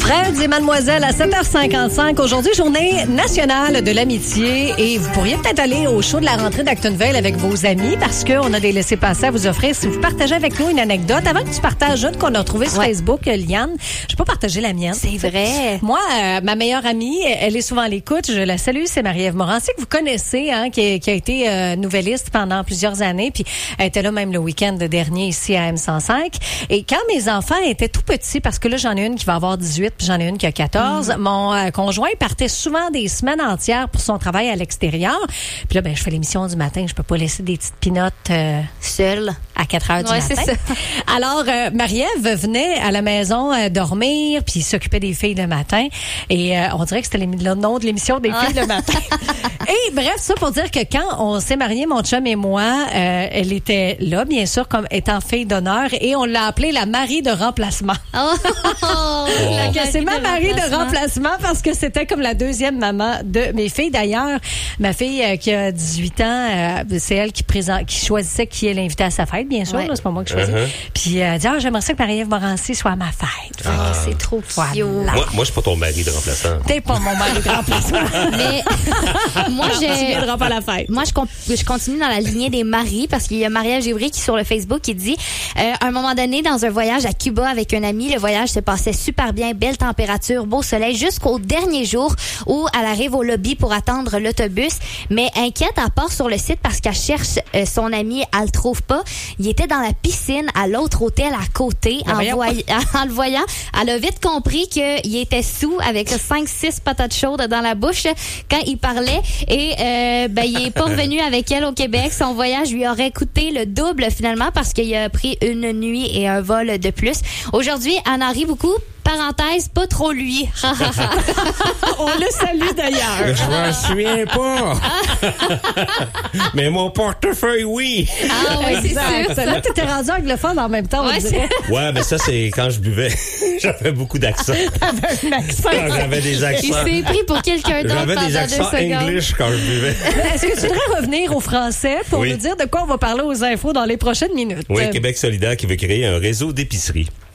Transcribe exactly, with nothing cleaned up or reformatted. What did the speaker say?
Fred et Mademoiselle à sept heures cinquante-cinq. Aujourd'hui, journée nationale de l'amitié. Et vous pourriez peut-être aller au show de la rentrée d'Actonville avec vos amis parce qu'on a des laissez-passer à vous offrir. Si vous partagez avec nous une anecdote, avant que tu partages une qu'on a retrouvée sur ouais. Facebook, Liane, je peux partager la mienne. C'est vrai. Moi, euh, ma meilleure amie, elle est souvent à l'écoute. Je la salue, c'est Marie-Ève Morancy, que vous connaissez, hein, qui, est, qui a été euh, nouvelliste pendant plusieurs années. Puis elle était là même le week-end dernier ici à M cent cinq. Et quand mes enfants étaient tout petits, parce que là, j'en ai une qui va avoir dix-huit, puis j'en ai une qui a quatorze, mm-hmm. mon euh, conjoint partait souvent des semaines entières pour son travail à l'extérieur. Puis là, ben, je fais l'émission du matin. Je peux pas laisser des petites pinottes euh, seule à quatre heures du ouais, matin. C'est ça. Alors, euh, Marie-Ève venait à la maison euh, dormir, puis s'occupait des filles le matin. Et euh, on dirait que c'était le nom de l'émission des filles le matin. Et bref, ça pour dire que quand on s'est mariés, mon chum et moi, euh, elle était là, bien sûr, comme étant fille d'honneur, et on l'a appelée la Marie de remplacement. Oh! oh. C'est ma Marie de remplacement parce que c'était comme la deuxième maman de mes filles. D'ailleurs, ma fille euh, qui a dix-huit ans, euh, c'est elle qui, présent, qui choisissait qui elle invitait à sa fête, bien sûr. Ouais. Là, c'est pas moi qui choisis. Uh-huh. Puis elle euh, dit, ah, j'aimerais ça que Marie-Ève Morancy soit à ma fête. Ah. C'est trop voilà. Moi, moi je suis pas ton mari de remplaçant. T'es pas mon mari de remplacement. Mais moi, je tu viendras pas à la fête. Moi, je, comp- je continue dans la lignée des maris parce qu'il y a Marie-Ève Givry qui, sur le Facebook, qui dit, euh, à un moment donné, dans un voyage à Cuba avec un ami, le voyage se passait super bien, belle température, beau soleil, jusqu'au dernier jour où elle arrive au lobby pour attendre l'autobus. Mais inquiète, elle part sur le site parce qu'elle cherche euh, son ami, elle le trouve pas. Il était dans la piscine à l'autre hôtel à côté. En, voy- en le voyant, elle a vite compris qu'il était sous avec cinq six patates chaudes dans la bouche quand il parlait. Et euh, ben, il est pas revenu avec elle au Québec. Son voyage lui aurait coûté le double finalement parce qu'il a pris une nuit et un vol de plus. Aujourd'hui, elle en rit beaucoup. Parenthèse, pas trop lui. On le salue d'ailleurs. Je m'en souviens pas. Mais mon portefeuille, oui. Ah oui, c'est ça. Là, tu étais rendu anglophone en même temps, ouais, on dirait. Ouais, mais ça, c'est quand je buvais. J'avais beaucoup d'accents. T'avais un accent. Quand j'avais des accents. Il s'est pris pour quelqu'un d'autre J'avais pendant des accents deux secondes. English quand je buvais. Est-ce que tu voudrais revenir au français pour oui. nous dire de quoi on va parler aux infos dans les prochaines minutes? Oui, Québec solidaire qui veut créer un réseau d'épiceries.